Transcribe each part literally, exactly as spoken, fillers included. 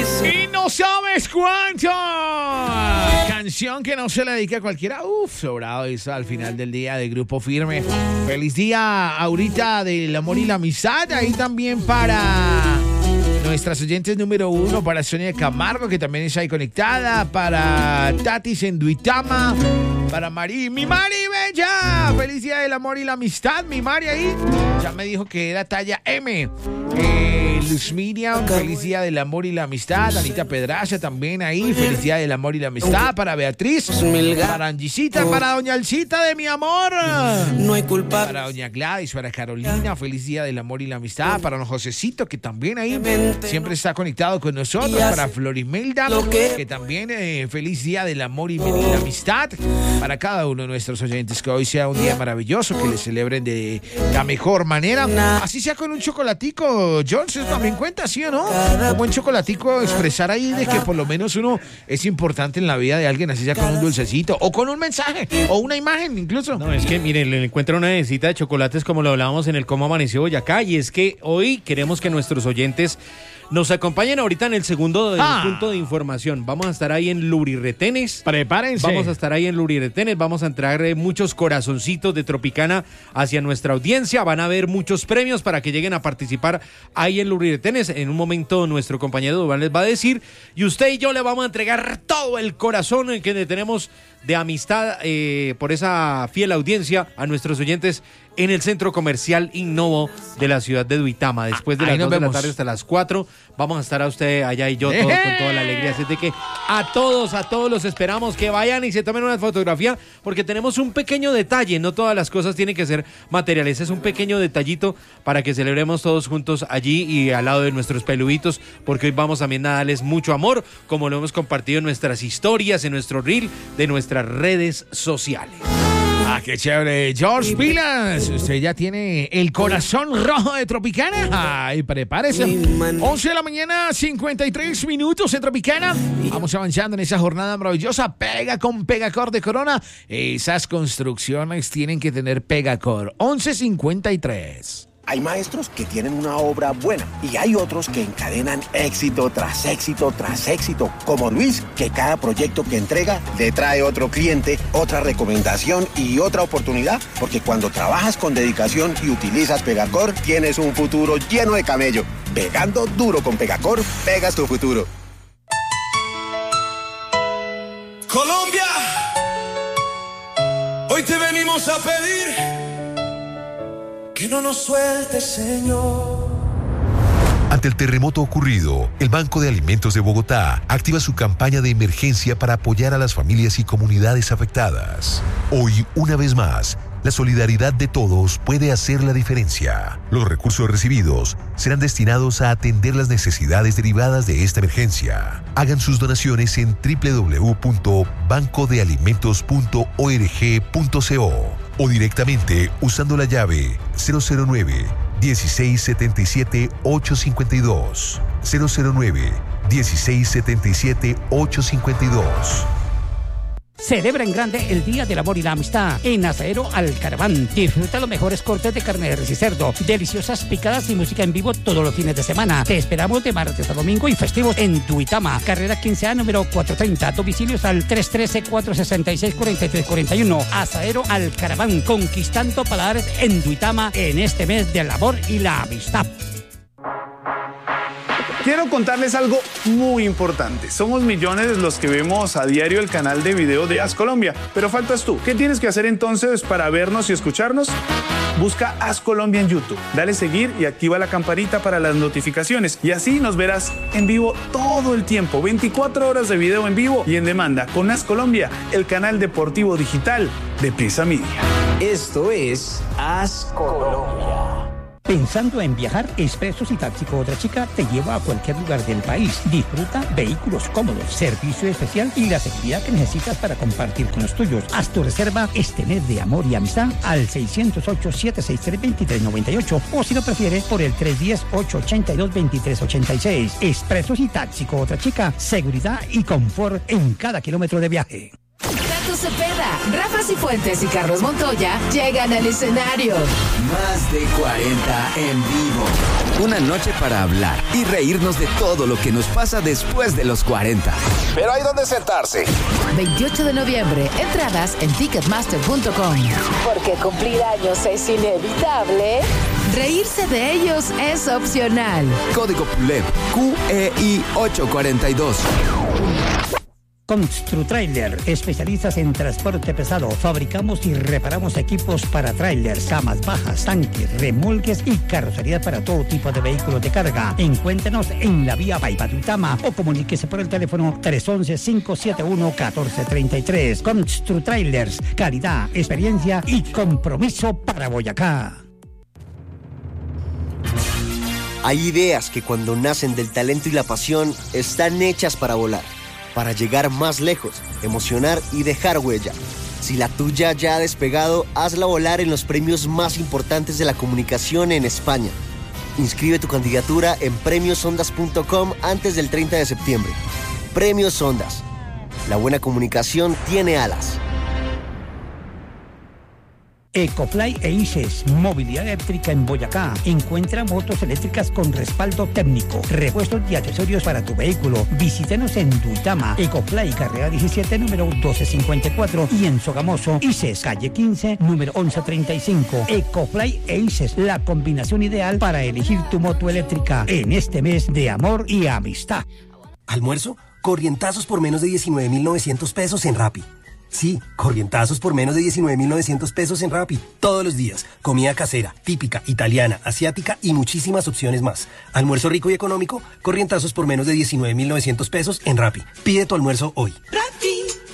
Y no sabes cuánto. Canción que no se le dedica a cualquiera. Uf, sobrado eso al final del día de Grupo Firme. Feliz día ahorita del amor y la amistad. Ahí también para nuestras oyentes número uno, para Sonia Camargo, que también está ahí conectada, para Tatis en Duitama, para Mari, mi Mari Bella. Feliz día del amor y la amistad, mi Mari ahí. Ya me dijo que era talla M. Eh, Luz Miriam, feliz día del amor y la amistad. Anita Pedraza también ahí, feliz día del amor y la amistad. Para Beatriz, para Angisita, para Doña Alcita de mi amor. No hay culpa. Para Doña Gladys, para Carolina, feliz día del amor y la amistad. Para Don Josecito, que también ahí siempre está conectado con nosotros. Para Florimelda, que también eh, feliz día del amor y la amistad. Para cada uno de nuestros oyentes, que hoy sea un día maravilloso, que le celebren de la mejor manera. Así sea con un chocolatico, Johnson, también cuenta, ¿sí o no? Un buen chocolatico, expresar ahí de que por lo menos uno es importante en la vida de alguien, así sea con un dulcecito, o con un mensaje, o una imagen incluso. No, es que, miren, le encuentro una necesita de chocolates como lo hablábamos en el Cómo Amaneció Boyacá, y es que hoy queremos que nuestros oyentes nos acompañen ahorita en el segundo ah. punto de información. Vamos a estar ahí en Luriretenes. Prepárense. Vamos a estar ahí en Luriretenes. Vamos a entrar eh, muchos corazoncitos de Tropicana hacia nuestra audiencia. Van a haber muchos premios para que lleguen a participar ahí en Luriretenes. En un momento nuestro compañero Dubán les va a decir. Y usted y yo le vamos a entregar todo el corazón que tenemos de amistad eh, por esa fiel audiencia a nuestros oyentes en el Centro Comercial Innovo de la ciudad de Duitama. Después de las dos de la tarde hasta las cuatro, vamos a estar a usted allá y yo todos con toda la alegría. Así de que a todos, a todos los esperamos que vayan y se tomen una fotografía, porque tenemos un pequeño detalle. No todas las cosas tienen que ser materiales. Es un pequeño detallito para que celebremos todos juntos allí y al lado de nuestros peluditos, porque hoy vamos también a darles mucho amor, como lo hemos compartido en nuestras historias, en nuestro reel de nuestras redes sociales. Ah, qué chévere. George Pilas, usted ya tiene el corazón rojo de Tropicana. Ay, prepárese. once de la mañana, cincuenta y tres minutos en Tropicana. Vamos avanzando en esa jornada maravillosa. Pega con Pegacor de Corona. Esas construcciones tienen que tener Pegacor. once cincuenta y tres. Hay maestros que tienen una obra buena y hay otros que encadenan éxito tras éxito tras éxito, como Luis, que cada proyecto que entrega le trae otro cliente, otra recomendación y otra oportunidad, porque cuando trabajas con dedicación y utilizas Pegacor, tienes un futuro lleno de camello. Pegando duro con Pegacor, pegas tu futuro. Colombia, hoy te venimos a pedir que no nos suelte, Señor. Ante el terremoto ocurrido, el Banco de Alimentos de Bogotá activa su campaña de emergencia para apoyar a las familias y comunidades afectadas. Hoy, una vez más, la solidaridad de todos puede hacer la diferencia. Los recursos recibidos serán destinados a atender las necesidades derivadas de esta emergencia. Hagan sus donaciones en doble u doble u doble u punto banco de alimentos punto org punto co o directamente usando la llave cero cero nueve, dieciséis setenta y siete, ochocientos cincuenta y dos. cero cero nueve, dieciséis setenta y siete, ochocientos cincuenta y dos. Celebra en grande el Día del Amor y la Amistad en Asadero Alcaraván. Disfruta los mejores cortes de carne de res y cerdo, deliciosas picadas y música en vivo todos los fines de semana. Te esperamos de martes a domingo y festivos en Duitama, carrera quince A, número cuatrocientos treinta. Domicilios al tres uno tres, cuatro seis seis, cuatro tres cuatro uno. Asadero Alcaraván, conquistando paladares en Duitama en este mes del amor y la amistad. Quiero contarles algo muy importante. Somos millones los que vemos a diario el canal de video de As Colombia, pero faltas tú. ¿Qué tienes que hacer entonces para vernos y escucharnos? Busca As Colombia en YouTube, dale seguir y activa la campanita para las notificaciones, y así nos verás en vivo todo el tiempo, veinticuatro horas de video en vivo y en demanda con As Colombia, el canal deportivo digital de Prisa Media. Esto es As Colombia. Pensando en viajar, Expresos y Táxico Otra Chica te lleva a cualquier lugar del país. Disfruta vehículos cómodos, servicio especial y la seguridad que necesitas para compartir con los tuyos. Haz tu reserva este mes de amor y amistad al seiscientos ocho, siete seis tres, dos tres nueve ocho o si lo prefieres por el tres uno cero, ocho ocho dos, dos tres ocho seis. Expresos y Táxico Otra Chica, seguridad y confort en cada kilómetro de viaje. Tus Cepeda, Rafa Cifuentes y Carlos Montoya llegan al escenario. Más de cuarenta en vivo. Una noche para hablar y reírnos de todo lo que nos pasa después de los cuarenta. Pero hay donde sentarse. veintiocho de noviembre, entradas en ticketmaster punto com. Porque cumplir años es inevitable, reírse de ellos es opcional. Código P U L E P Q E I ocho cuarenta y dos. Construtrailer, especialistas en transporte pesado. Fabricamos y reparamos equipos para trailers, camas bajas, tanques, remolques y carrocería para todo tipo de vehículos de carga. Encuéntrenos en la vía Paipa Duitama o comuníquese por el teléfono tres once, cinco siete uno, uno cuatro tres tres. Construtrailers, calidad, experiencia y compromiso para Boyacá. Hay ideas que cuando nacen del talento y la pasión están hechas para volar, para llegar más lejos, emocionar y dejar huella. Si la tuya ya ha despegado, hazla volar en los premios más importantes de la comunicación en España. Inscribe tu candidatura en premios ondas punto com antes del treinta de septiembre. Premios Ondas. La buena comunicación tiene alas. Ecofly e ICES, movilidad eléctrica en Boyacá. Encuentra motos eléctricas con respaldo técnico, repuestos y accesorios para tu vehículo. Visítenos en Duitama, Ecofly, carrera diecisiete, número doce cincuenta y cuatro, y en Sogamoso, ICES, calle quince, número once treinta y cinco. Ecofly e ICES, la combinación ideal para elegir tu moto eléctrica en este mes de amor y amistad. ¿Almuerzo? Corrientazos por menos de diecinueve mil novecientos pesos en Rappi. Sí, corrientazos por menos de diecinueve mil novecientos pesos en Rappi. Todos los días. Comida casera, típica, italiana, asiática y muchísimas opciones más. Almuerzo rico y económico, corrientazos por menos de diecinueve mil novecientos pesos en Rappi. Pide tu almuerzo hoy. ¡Rappi!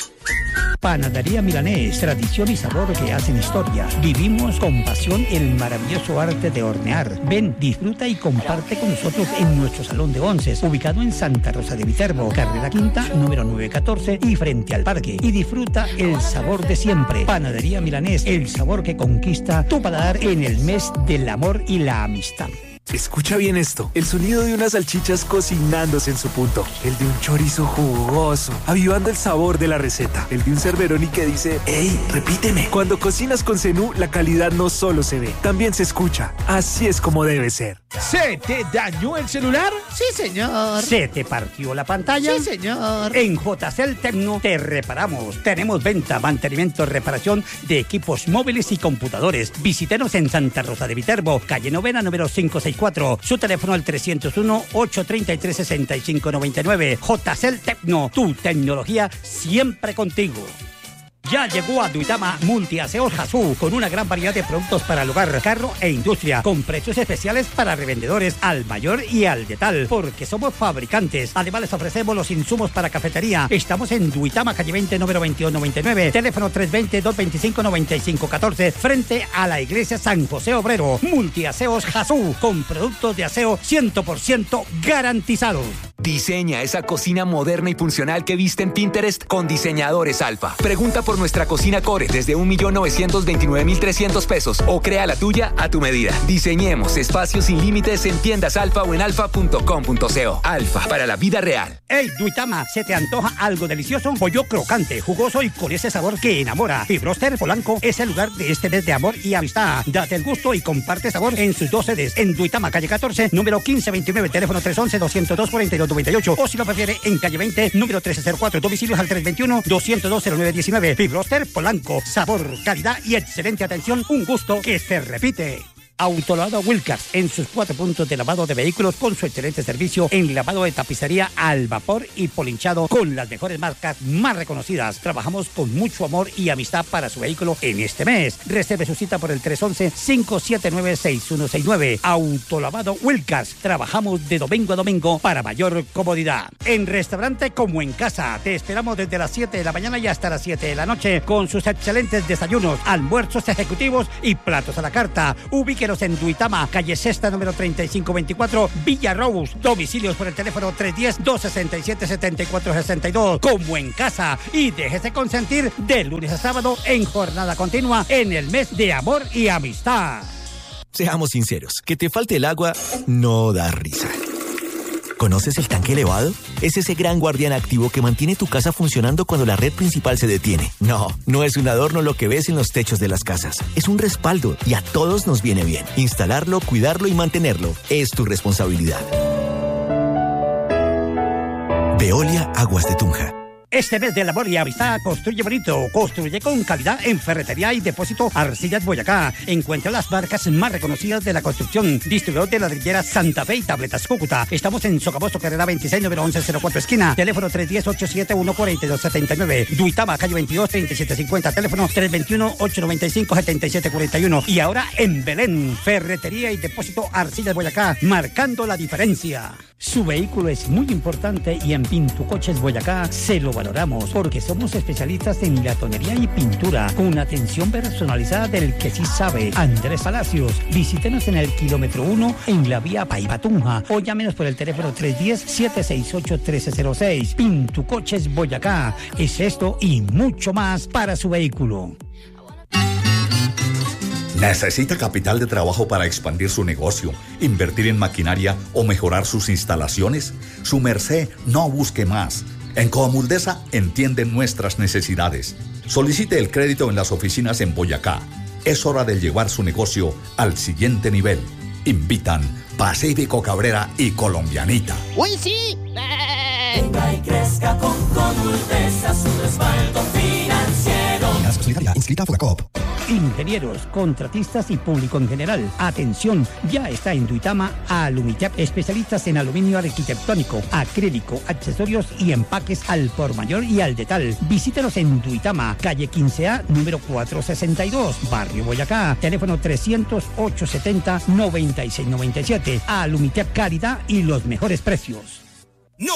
Panadería Milanés, tradición y sabor que hacen historia. Vivimos con pasión el maravilloso arte de hornear. Ven, disfruta y comparte con nosotros en nuestro salón de onces, ubicado en Santa Rosa de Viterbo, carrera quinta, número nueve catorce y frente al parque. Y disfruta el sabor de siempre. Panadería Milanés, el sabor que conquista tu paladar en el mes del amor y la amistad. Escucha bien esto, el sonido de unas salchichas cocinándose en su punto, el de un chorizo jugoso, avivando el sabor de la receta, el de un Cerberoni que dice, ¡ey, repíteme! Cuando cocinas con Zenú, la calidad no solo se ve, también se escucha. Así es como debe ser. ¿Se te dañó el celular? Sí, señor. ¿Se te partió la pantalla? Sí, señor. En J C L Tecno te reparamos. Tenemos venta, mantenimiento, reparación de equipos móviles y computadores. Visítenos en Santa Rosa de Viterbo, calle Novena, número quinientos sesenta y cuatro. Su teléfono al trescientos uno, ochocientos treinta y tres, sesenta y cinco noventa y nueve. J C L Tecno, tu tecnología siempre contigo. Ya llegó a Duitama Multiaseos Jasú, con una gran variedad de productos para el hogar, carro e industria, con precios especiales para revendedores al mayor y al detal, porque somos fabricantes. Además les ofrecemos los insumos para cafetería. Estamos en Duitama, calle veinte, número veintidós noventa y nueve, teléfono tres dos cero, dos dos cinco, nueve cinco uno cuatro, frente a la iglesia San José Obrero. Multiaseos Jasú, con productos de aseo cien por ciento garantizados. Diseña esa cocina moderna y funcional que viste en Pinterest con Diseñadores Alfa. Pregunta por nuestra cocina Core desde un millón novecientos veintinueve mil trescientos pesos o crea la tuya a tu medida. Diseñemos espacios sin límites en tiendas Alfa o en alfa punto com punto co. Alfa, para la vida real. ¡Ey, Duitama! ¿Se te antoja algo delicioso? Pollo crocante, jugoso y con ese sabor que enamora. Fibroster Polanco es el lugar de este mes de amor y amistad. Date el gusto y comparte sabor en sus dos sedes. En Duitama, calle catorce, número quince veintinueve, teléfono tres once, doscientos dos, cuarenta y dos noventa y ocho. O si lo prefiere, en calle veinte, número trece cero cuatro, domicilios al tres veintiuno, doscientos dos, cero nueve diecinueve. Fibroster Polanco, sabor, calidad y excelente atención. Un gusto que se repite. Autolavado Wilcars, en sus cuatro puntos de lavado de vehículos, con su excelente servicio en lavado de tapicería al vapor y polinchado con las mejores marcas más reconocidas. Trabajamos con mucho amor y amistad para su vehículo en este mes. Reserve su cita por el tres once, cinco siete nueve, seis uno seis nueve. Autolavado Wilcars, trabajamos de domingo a domingo para mayor comodidad. En restaurante como en casa, te esperamos desde las siete de la mañana y hasta las siete de la noche con sus excelentes desayunos, almuerzos ejecutivos y platos a la carta. Ubique en Duitama, calle Sexta, número treinta y cinco veinticuatro, Villa Rose. Domicilios por el teléfono tres uno cero, dos seis siete, siete cuatro seis dos. Como en casa. Y déjese consentir de lunes a sábado en jornada continua en el mes de amor y amistad. Seamos sinceros, que te falte el agua no da risa. ¿Conoces el tanque elevado? Es ese gran guardián activo que mantiene tu casa funcionando cuando la red principal se detiene. No, no es un adorno lo que ves en los techos de las casas. Es un respaldo y a todos nos viene bien. Instalarlo, cuidarlo y mantenerlo es tu responsabilidad. Veolia Aguas de Tunja. Este mes del amor y amistad, construye bonito, construye con calidad en Ferretería y Depósito Arcillas Boyacá. Encuentra las marcas más reconocidas de la construcción. Distribuidor de ladrillera Santa Fe y Tabletas Cúcuta. Estamos en Sogamoso, carrera veintiséis, número once cero cuatro, esquina. Teléfono tres uno cero, ocho siete uno, cuatro dos siete nueve. Duitama, calle veintidós, treinta y siete cincuenta. Teléfono tres dos uno, ocho nueve cinco, siete siete cuatro uno. Y ahora en Belén, Ferretería y Depósito Arcillas Boyacá, marcando la diferencia. Su vehículo es muy importante y en Pintucoches Boyacá se lo valoramos porque somos especialistas en latonería y pintura con atención personalizada del que sí sabe. Andrés Palacios, visítenos en el kilómetro uno en la vía Paiva-Tunja o llámenos por el teléfono tres uno cero, siete seis ocho, uno tres cero seis. Pintucoches Boyacá, es esto y mucho más para su vehículo. ¿Necesita capital de trabajo para expandir su negocio, invertir en maquinaria o mejorar sus instalaciones? Su merced, no busque más. En Coamuldesa entienden nuestras necesidades. Solicite el crédito en las oficinas en Boyacá. Es hora de llevar su negocio al siguiente nivel. Invitan Pacífico Cabrera y Colombianita. ¡Uy, sí! Venga y crezca con Coamuldesa, su respaldo financiero. Solidaria, inscrita a Fogacoop. Ingenieros, contratistas y público en general. Atención, ya está en Duitama Alumitiap, especialistas en aluminio arquitectónico, acrílico, accesorios y empaques al por mayor y al detal. Visítenos en Duitama, calle quince A, número cuatrocientos sesenta y dos, Barrio Boyacá. Teléfono trescientos, ocho setenta, noventa y seis noventa y siete. Alumitiap, calidad y los mejores precios.